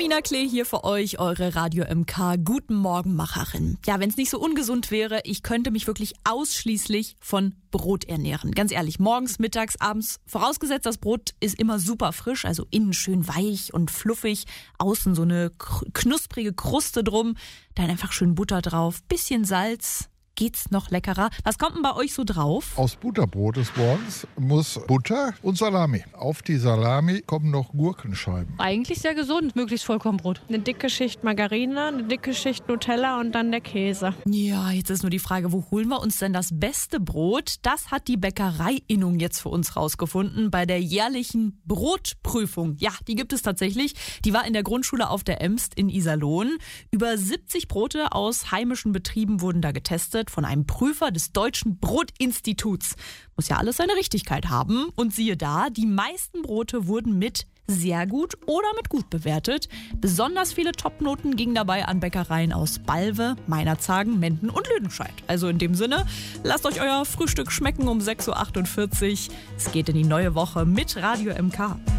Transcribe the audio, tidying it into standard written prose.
Karina Klee hier für euch, eure Radio MK Guten Morgen Macherin. Ja, wenn es nicht so ungesund wäre, ich könnte mich wirklich ausschließlich von Brot ernähren. Ganz ehrlich, morgens, mittags, abends. Vorausgesetzt, das Brot ist immer super frisch, also innen schön weich und fluffig, außen so eine knusprige Kruste drum, dann einfach schön Butter drauf, bisschen Salz. Geht's noch leckerer? Was kommt denn bei euch so drauf? Aus Butterbrot des Morgens muss Butter und Salami. Auf die Salami kommen noch Gurkenscheiben. Eigentlich sehr gesund, möglichst Vollkornbrot. Eine dicke Schicht Margarine, eine dicke Schicht Nutella und dann der Käse. Ja, jetzt ist nur die Frage, wo holen wir uns denn das beste Brot? Das hat die Bäckereiinnung jetzt für uns rausgefunden bei der jährlichen Brotprüfung. Ja, die gibt es tatsächlich. Die war in der Grundschule auf der Emst in Iserlohn. Über 70 Brote aus heimischen Betrieben wurden da getestet von einem Prüfer des Deutschen Brotinstituts. Muss ja alles seine Richtigkeit haben. Und siehe da, die meisten Brote wurden mit sehr gut oder mit gut bewertet. Besonders viele Topnoten gingen dabei an Bäckereien aus Balve, Meinerzhagen, Menden und Lüdenscheid. Also in dem Sinne, lasst euch euer Frühstück schmecken um 6.48 Uhr. Es geht in die neue Woche mit Radio MK.